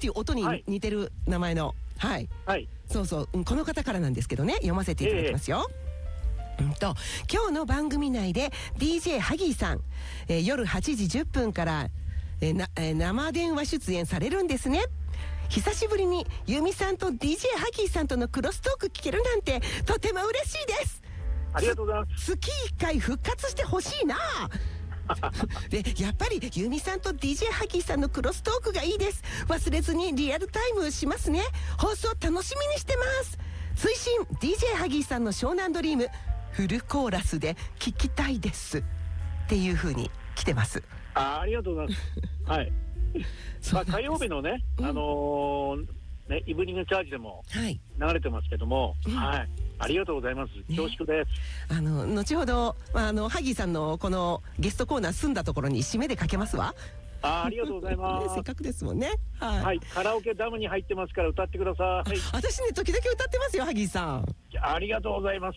っていう音に似てる名前の、はい、 はい、 そうそう、この方からなんですけどね、読ませていただきますよ。今日の番組内で DJ ハギーさん、夜8時10分から、生電話出演されるんですね。久しぶりにユミさんと DJ ハギーさんとのクロストーク聞けるなんてとても嬉しいです。 ありがとうございます。 月1回復活してほしいな。でやっぱりユミさんと DJ ハギーさんのクロストークがいいです。忘れずにリアルタイムしますね。放送楽しみにしてます。推進 DJ ハギーさんの湘南ドリームフルコーラスで聞きたいですっていう風に来てます。 ありがとうございます。はい。火曜日のね、ね、イブニングチャージでも流れてますけども、はい、ありがとうございます。恐縮です。 後ほどハギーさんのこのゲストコーナー済んだところに締めでかけますわ。 ありがとうございます。 せっかくですもんね。 はい、カラオケダムに入ってますから歌ってください。 私ね、時々歌ってますよ、ハギーさん。 ありがとうございます。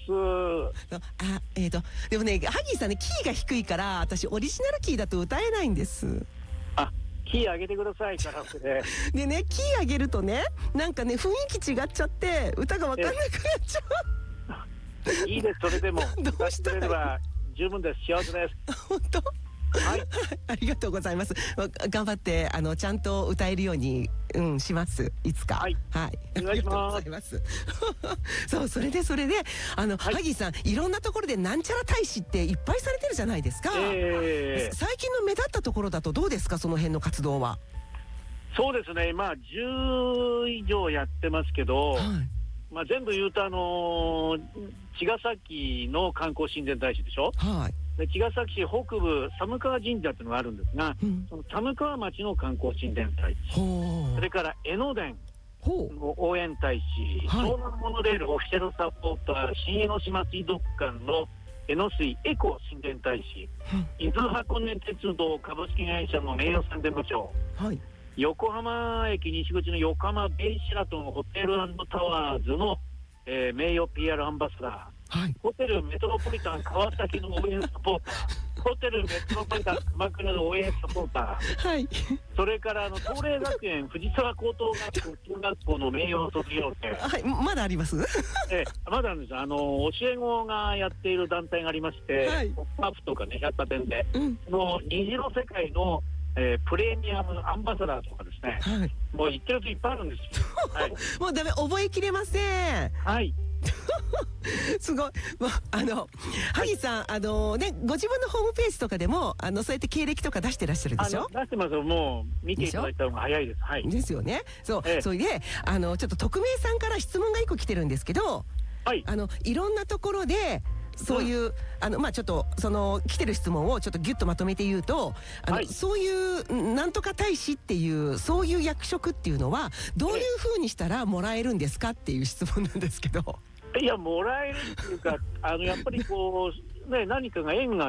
でもね、ハギーさんね、キーが低いから私オリジナルキーだと歌えないんです。 キー上げてください、カラオケで。 でね、キー上げるとね、なんかね、雰囲気違っちゃって歌が分かんなくなっちゃう。いいです、それでもどうしたらいい？ 歌ってくれれば十分です。幸せです。 本当？ はい、 ありがとうございます。頑張ってちゃんと歌えるように、しますいつか。 はい、お願いします。 そう、それでハギーさん、いろんなところでなんちゃら大使っていっぱいされてるじゃないですか。最近の目立ったところだとどうですか、その辺の活動は。 そうですね、10以上やってますけど、全部言うと茅ヶ崎の観光親善大使でしょ。で茅ヶ崎市北部寒川神社っていうのがあるんですが、その寒川町の観光親善大使、それから江ノ電の応援大使、湘南モノレールオフィシャルサポーター、新江ノ島水族館の江ノ水エコ親善大使、伊豆箱根鉄道株式会社の名誉宣伝部長、横浜駅西口の横浜ベイシェラトンホテル&タワーズの、名誉 PR アンバサダー、ホテルメトロポリタン川崎の応援サポーター、ホテルメトロポリタン鎌倉の応援サポーター、それから東麗学園藤沢高等学校中学校の名誉卒業生、 まだあります？ まだあるんです。教え子がやっている団体がありまして、ポップアップとかね、百貨店で、虹の世界のプレミアムアンバサダーとかですね、もう言ってるといっぱいあるんですよ。 もうダメ、覚えきれません。すごい。ハギーさん、ご自分のホームページとかでもそうやって経歴とか出してらっしゃるでしょ？ 出してますよ。もう見ていただいた方が早いです。 ですよね。そう、それでちょっと匿名さんから質問が1個来てるんですけど、いろんなところでそういうちょっと来てる質問をちょっとギュッとまとめて言うと、そういうなんとか大使っていうそういう役職っていうのはどういうふうにしたらもらえるんですかっていう質問なんですけど。 いや、もらえるっていうかやっぱりこうね、何かが縁があって、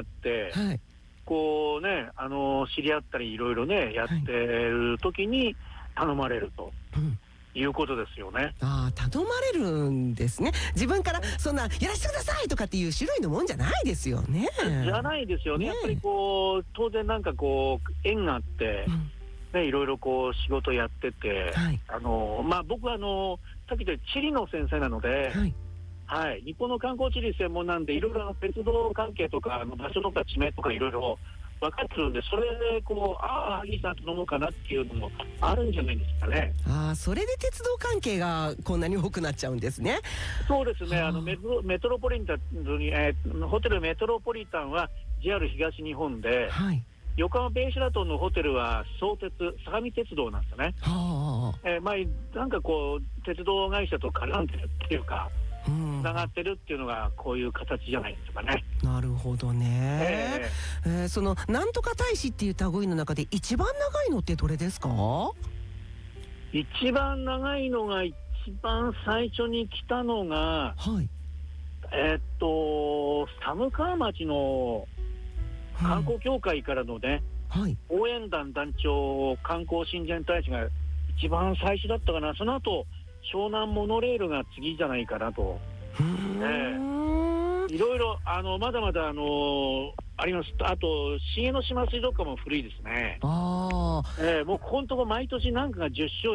こうね知り合ったりいろいろねやってる時に頼まれると。いうことですよね。 頼まれるんですね。自分からそんなやらせてくださいとかっていう種類のもんじゃないですよね。 じゃないですよね。やっぱりこう当然なんかこう縁があって、いろいろこう仕事やってて、僕はさっき言った地理の先生なので、日本の観光地理専門なんでいろいろ鉄道関係とか場所とか地名とかいろいろ分かってるんで、それでこうハギーさんと飲もうかなっていうのもあるんじゃないですかね。 それで鉄道関係がこんなに多くなっちゃうんですね。 そうですね。メトロポリタンに、ホテルメトロポリタンは JR 東日本で、横浜ベイシェラトンのホテルは相模鉄道なんですよね。なんかこう鉄道会社と絡んでるっていうか、つながってるっていうのがこういう形じゃないですかね。 なるほどね。そのなんとか大使っていう類の中で一番長いのってどれですか？ 一番長いのが一番最初に来たのが、寒川町の観光協会からのね、応援団団長観光親善大使が一番最初だったかな。その後湘南モノレールが次じゃないかなと。いろいろまだまだあります。あと新江ノ島水族館も古いですね。もうここのとこ毎年なんかが10周